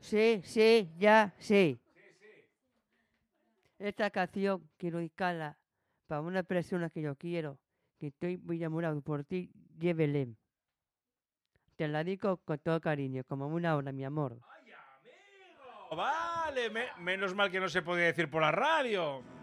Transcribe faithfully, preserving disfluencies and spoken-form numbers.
Sí, sí, ya, sí. Esta canción quiero dedicarla para una persona que yo quiero, que estoy muy enamorado por ti, llévele. Te la digo con todo cariño, como una hora, mi amor. Vale, me- menos mal que no se podía decir por la radio.